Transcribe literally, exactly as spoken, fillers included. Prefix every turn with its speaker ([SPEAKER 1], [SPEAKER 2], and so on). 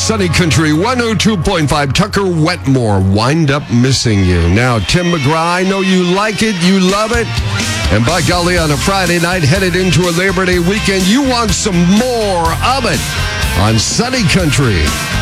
[SPEAKER 1] Sunny Country one oh two point five. Tucker Wetmore, Wind Up Missing You. Now, Tim McGraw, I know you like it, you love it. And by golly, on a Friday night, headed into a Labor Day weekend, you want some more of it on Sunny Country.